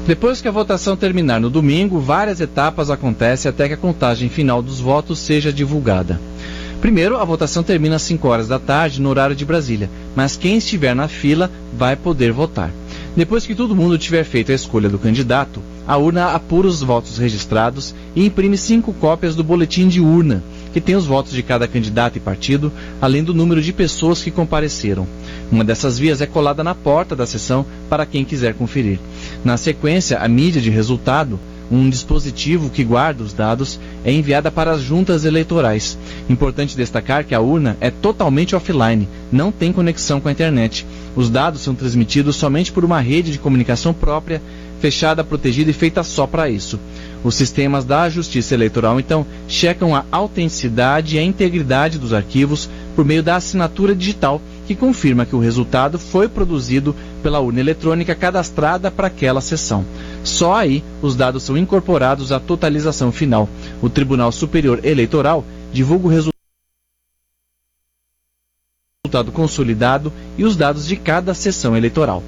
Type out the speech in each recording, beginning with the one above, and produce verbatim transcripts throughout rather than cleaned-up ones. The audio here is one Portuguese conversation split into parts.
Depois que a votação terminar no domingo, várias etapas acontecem até que a contagem final dos votos seja divulgada. Primeiro, a votação termina às cinco horas da tarde no horário de Brasília, mas quem estiver na fila vai poder votar. Depois que todo mundo tiver feito a escolha do candidato, a urna apura os votos registrados e imprime cinco cópias do boletim de urna, que tem os votos de cada candidato e partido, além do número de pessoas que compareceram. Uma dessas vias é colada na porta da sessão para quem quiser conferir. Na sequência, a mídia de resultado, um dispositivo que guarda os dados, é enviada para as juntas eleitorais. Importante destacar que a urna é totalmente offline, não tem conexão com a internet. Os dados são transmitidos somente por uma rede de comunicação própria, fechada, protegida e feita só para isso. Os sistemas da Justiça Eleitoral, então, checam a autenticidade e a integridade dos arquivos por meio da assinatura digital, que confirma que o resultado foi produzido pela urna eletrônica cadastrada para aquela sessão. Só aí os dados são incorporados à totalização final. O Tribunal Superior Eleitoral divulga o resultado consolidado e os dados de cada sessão eleitoral.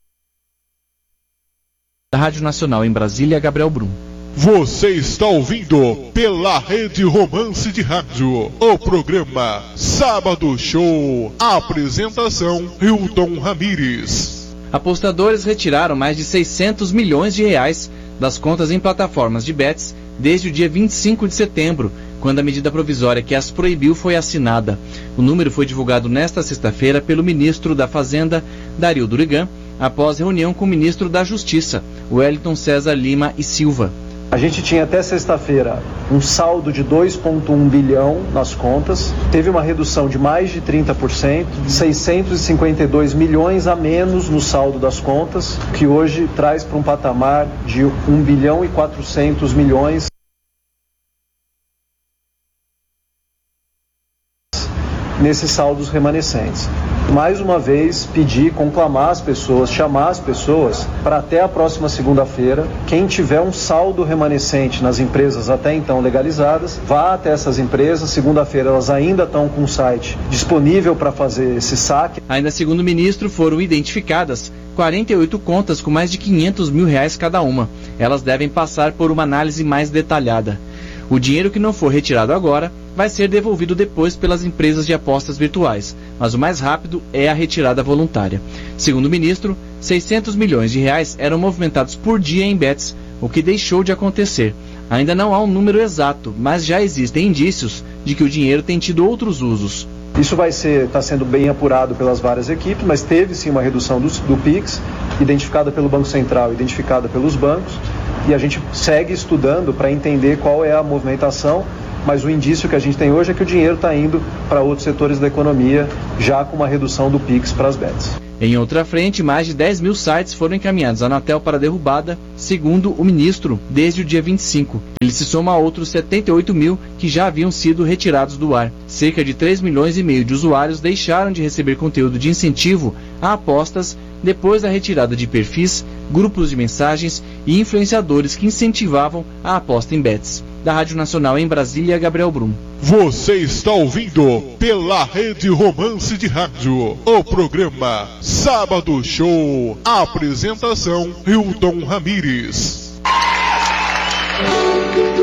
Da Rádio Nacional em Brasília, Gabriel Brum. Você está ouvindo pela Rede Romance de Rádio o programa Sábado Show. Apresentação Hilton Ramires. Apostadores retiraram mais de seiscentos milhões de reais das contas em plataformas de bets desde o dia vinte e cinco de setembro, quando a medida provisória que as proibiu foi assinada. O número foi divulgado nesta sexta-feira pelo ministro da Fazenda, Dario Durigan, após reunião com o ministro da Justiça, Wellington César Lima e Silva. A gente tinha até sexta-feira um saldo de dois vírgula um bilhão nas contas, teve uma redução de mais de trinta por cento, seiscentos e cinquenta e dois milhões a menos no saldo das contas, que hoje traz para um patamar de um bilhão e quatrocentos milhões nesses saldos remanescentes. Mais uma vez, pedir, conclamar as pessoas, chamar as pessoas para até a próxima segunda-feira, quem tiver um saldo remanescente nas empresas até então legalizadas, vá até essas empresas. Segunda-feira elas ainda estão com o site disponível para fazer esse saque. Ainda segundo o ministro, foram identificadas quarenta e oito contas com mais de quinhentos mil reais cada uma. Elas devem passar por uma análise mais detalhada. O dinheiro que não for retirado agora vai ser devolvido depois pelas empresas de apostas virtuais, mas o mais rápido é a retirada voluntária. Segundo o ministro, seiscentos milhões de reais eram movimentados por dia em bets, o que deixou de acontecer. Ainda não há um número exato, mas já existem indícios de que o dinheiro tem tido outros usos. Isso vai ser, está sendo bem apurado pelas várias equipes, mas teve sim uma redução do, do Pix, identificada pelo Banco Central, identificada pelos bancos, e a gente segue estudando para entender qual é a movimentação, mas o indício que a gente tem hoje é que o dinheiro está indo para outros setores da economia, já com uma redução do Pix para as bets. Em outra frente, mais de dez mil sites foram encaminhados à Anatel para derrubada, segundo o ministro, desde o dia vinte e cinco. Ele se soma a outros setenta e oito mil que já haviam sido retirados do ar. Cerca de três milhões e meio de usuários deixaram de receber conteúdo de incentivo a apostas depois da retirada de perfis, grupos de mensagens e influenciadores que incentivavam a aposta em bets. Da Rádio Nacional em Brasília, Gabriel Brum. Você está ouvindo pela Rede Romance de Rádio o programa Sábado Show. Apresentação Hilton Ramires.